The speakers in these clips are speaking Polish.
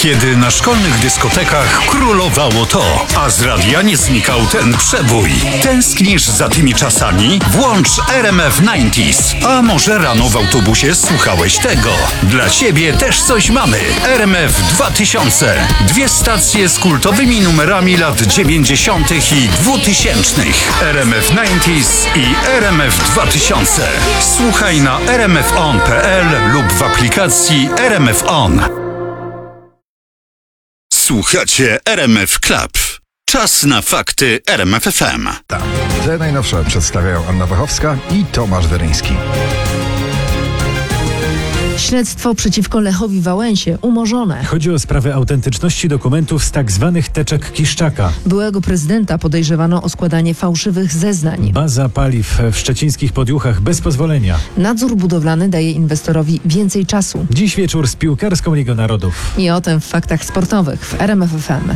Kiedy na szkolnych dyskotekach królowało to, a z radia nie znikał ten przebój. Tęsknisz za tymi czasami? Włącz RMF 90s. A może rano w autobusie słuchałeś tego? Dla ciebie też coś mamy. RMF 2000. 2 stacje z kultowymi numerami lat 90. i 2000. RMF 90s i RMF 2000. Słuchaj na rmfon.pl lub w aplikacji RMF On. Słuchacie RMF Club. Czas na fakty RMF FM. Te najnowsze przedstawiają Anna Wachowska i Tomasz Weryński. Śledztwo przeciwko Lechowi Wałęsie umorzone. Chodzi o sprawę autentyczności dokumentów z tak zwanych teczek Kiszczaka. Byłego prezydenta podejrzewano o składanie fałszywych zeznań. Baza paliw w szczecińskich Podjuchach bez pozwolenia. Nadzór budowlany daje inwestorowi więcej czasu. Dziś wieczór z piłkarską Ligą Narodów. I o tym w faktach sportowych w RMF FM.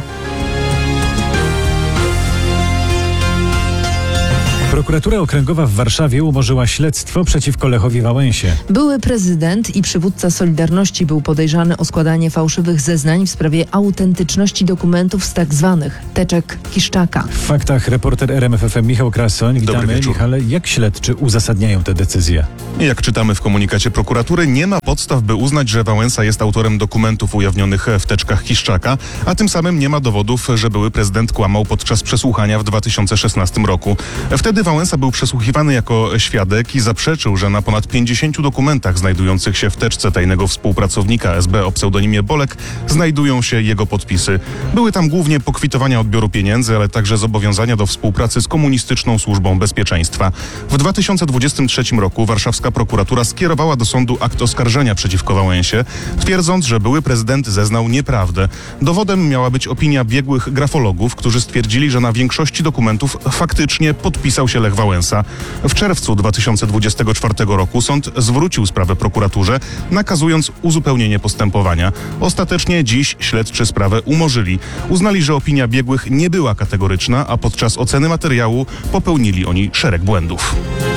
Prokuratura Okręgowa w Warszawie umorzyła śledztwo przeciwko Lechowi Wałęsie. Były prezydent i przywódca Solidarności był podejrzany o składanie fałszywych zeznań w sprawie autentyczności dokumentów z tak zwanych teczek Kiszczaka. W faktach reporter RMF FM Michał Krasoń. Dobry Witamy. wieczór. Michale, jak śledczy uzasadniają te decyzje? Jak czytamy w komunikacie prokuratury, nie ma podstaw, by uznać, że Wałęsa jest autorem dokumentów ujawnionych w teczkach Kiszczaka, a tym samym nie ma dowodów, że były prezydent kłamał podczas przesłuchania w 2016 roku. Wtedy Wałęsa był przesłuchiwany jako świadek i zaprzeczył, że na ponad 50 dokumentach znajdujących się w teczce tajnego współpracownika SB o pseudonimie Bolek znajdują się jego podpisy. Były tam głównie pokwitowania odbioru pieniędzy, ale także zobowiązania do współpracy z komunistyczną służbą bezpieczeństwa. W 2023 roku warszawska prokuratura skierowała do sądu akt oskarżenia przeciwko Wałęsie, twierdząc, że były prezydent zeznał nieprawdę. Dowodem miała być opinia biegłych grafologów, którzy stwierdzili, że na większości dokumentów faktycznie podpisał się Lech Wałęsa. W czerwcu 2024 roku sąd zwrócił sprawę prokuraturze, nakazując uzupełnienie postępowania. Ostatecznie dziś śledczy sprawę umorzyli. Uznali, że opinia biegłych nie była kategoryczna, a podczas oceny materiału popełnili oni szereg błędów.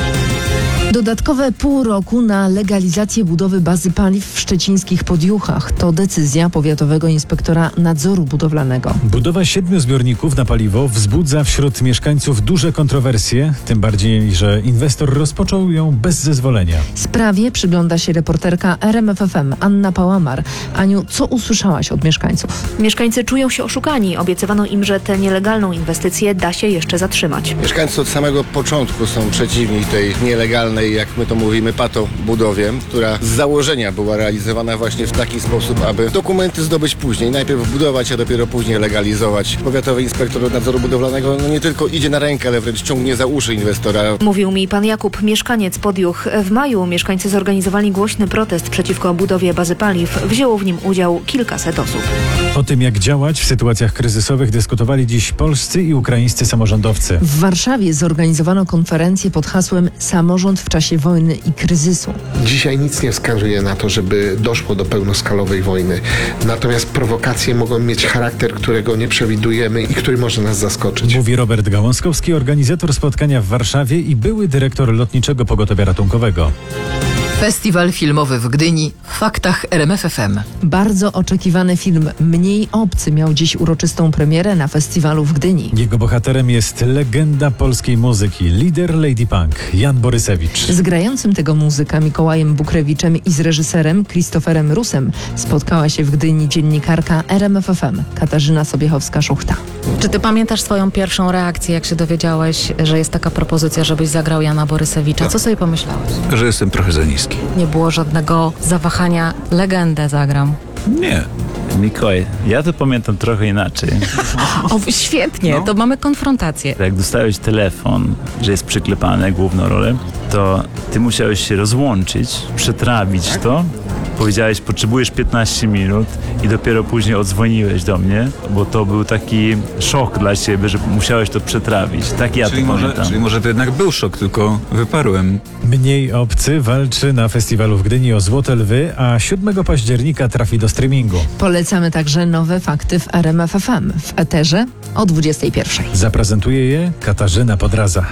Dodatkowe pół roku na legalizację budowy bazy paliw w szczecińskich Podjuchach. To decyzja powiatowego inspektora nadzoru budowlanego. Budowa 7 zbiorników na paliwo wzbudza wśród mieszkańców duże kontrowersje, tym bardziej, że inwestor rozpoczął ją bez zezwolenia. Sprawie przygląda się reporterka RMF FM Anna Pałamar. Aniu, co usłyszałaś od mieszkańców? Mieszkańcy czują się oszukani. Obiecywano im, że tę nielegalną inwestycję da się jeszcze zatrzymać. Mieszkańcy od samego początku są przeciwni tej nielegalnej, jak my to mówimy, patobudowie, która z założenia była realizowana właśnie w taki sposób, aby dokumenty zdobyć później. Najpierw budować, a dopiero później legalizować. Powiatowy inspektor nadzoru budowlanego nie tylko idzie na rękę, ale wręcz ciągnie za uszy inwestora. Mówił mi pan Jakub, mieszkaniec Podjuch. W maju mieszkańcy zorganizowali głośny protest przeciwko budowie bazy paliw. Wzięło w nim udział kilkaset osób. O tym, jak działać w sytuacjach kryzysowych, dyskutowali dziś polscy i ukraińscy samorządowcy. W Warszawie zorganizowano konferencję pod hasłem Samorząd w czasie wojny i kryzysu. Dzisiaj nic nie wskazuje na to, żeby doszło do pełnoskalowej wojny. Natomiast prowokacje mogą mieć charakter, którego nie przewidujemy i który może nas zaskoczyć. Mówi Robert Gałązkowski, organizator spotkania w Warszawie i były dyrektor Lotniczego Pogotowia Ratunkowego. Festiwal filmowy w Gdyni w faktach RMF FM. Bardzo oczekiwany film Mniej obcy miał dziś uroczystą premierę na festiwalu w Gdyni. Jego bohaterem jest legenda polskiej muzyki, lider Lady Punk, Jan Borysewicz. Z grającym tego muzyka Mikołajem Bukrewiczem i z reżyserem Krzysztoferem Rusem spotkała się w Gdyni dziennikarka RMF FM Katarzyna Sobiechowska-Szuchta. Czy ty pamiętasz swoją pierwszą reakcję, jak się dowiedziałeś, że jest taka propozycja, żebyś zagrał Jana Borysewicza? Co sobie pomyślałeś? Że jestem trochę za niski. Nie było żadnego zawahania, legendę zagram. Nie. Mikołaj, ja to pamiętam trochę inaczej. O, świetnie, to mamy konfrontację. Jak dostałeś telefon, że jest przyklepane główną rolę, to ty musiałeś się rozłączyć, przetrawić to. Powiedziałeś, potrzebujesz 15 minut i dopiero później odzwoniłeś do mnie, bo to był taki szok dla ciebie, że musiałeś to przetrawić. Tak ja to pamiętam. Czyli może to jednak był szok, tylko wyparłem. Mniej obcy walczy na festiwalu w Gdyni o Złote Lwy, a 7 października trafi do streamingu. Polecamy także nowe fakty w RMF FM w eterze o 21. Zaprezentuje je Katarzyna Podraza.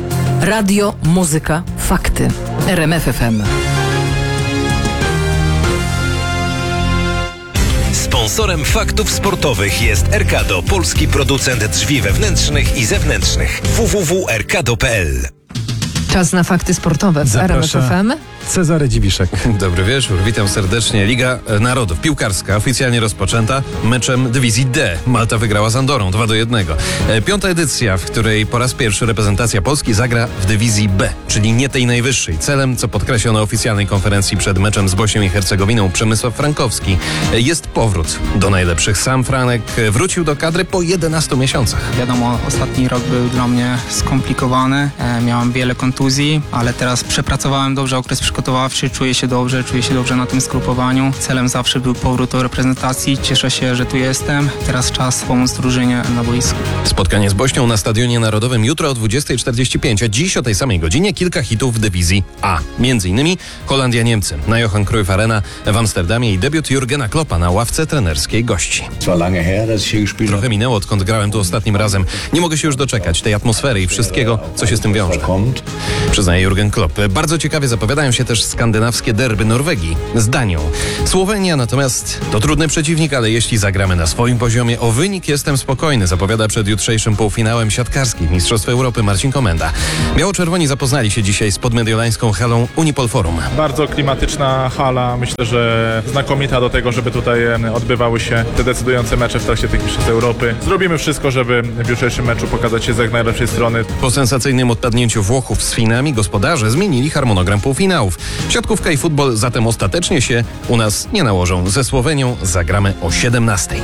Radio, muzyka, fakty. RMF FM. Sponsorem faktów sportowych jest Erkado, polski producent drzwi wewnętrznych i zewnętrznych. www.erkado.pl. Czas na fakty sportowe w RMF FM. Cezary Dziwiszek. Dobry wieczór, witam serdecznie. Liga Narodów piłkarska oficjalnie rozpoczęta meczem dywizji D. Malta wygrała z Andorą 2-1. Piąta edycja, w której po raz pierwszy reprezentacja Polski zagra w dywizji B, czyli nie tej najwyższej. Celem, co podkreślono na oficjalnej konferencji przed meczem z Bośnią i Hercegowiną Przemysław Frankowski, jest powrót do najlepszych. Sam Franek wrócił do kadry po 11 miesiącach. Wiadomo, ostatni rok był dla mnie skomplikowany. Miałem wiele kontuzji, ale teraz przepracowałem dobrze okres przygotowawczy, czuję się dobrze na tym zgrupowaniu. Celem zawsze był powrót do reprezentacji. Cieszę się, że tu jestem. Teraz czas pomóc drużynie na boisku. Spotkanie z Bośnią na Stadionie Narodowym jutro o 20:45, a dziś o tej samej godzinie kilka hitów w dywizji A. Między innymi Holandia-Niemcy na Johan Cruyff Arena w Amsterdamie i debiut Jurgena Kloppa na ławce trenerskiej gości. Trochę minęło, odkąd grałem tu ostatnim razem. Nie mogę się już doczekać tej atmosfery i wszystkiego, co się z tym wiąże, przyznaje Jurgen Klopp. Bardzo ciekawie zapowiadają się też skandynawskie derby Norwegii z Danią. Słowenia natomiast to trudny przeciwnik, ale jeśli zagramy na swoim poziomie, o wynik jestem spokojny, zapowiada przed jutrzejszym półfinałem siatkarskich Mistrzostw Europy Marcin Komenda. Biało-czerwoni zapoznali się dzisiaj z podmediolańską halą Unipol Forum. Bardzo klimatyczna hala, myślę, że znakomita do tego, żeby tutaj odbywały się te decydujące mecze w trakcie tych Mistrzostw Europy. Zrobimy wszystko, żeby w jutrzejszym meczu pokazać się z jak najlepszej strony. Po sensacyjnym odpadnięciu Włochów z Finami gospodarze zmienili harmonogram półfinałów. Siatkówka i futbol zatem ostatecznie się u nas nie nałożą. Ze Słowenią zagramy o 17:00.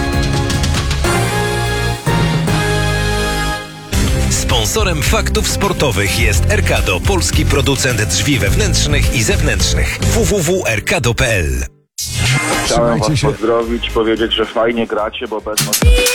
Sponsorem faktów sportowych jest Erkado, polski producent drzwi wewnętrznych i zewnętrznych. www.erkado.pl. Chciałem was pozdrowić, powiedzieć, że fajnie gracie, bo bez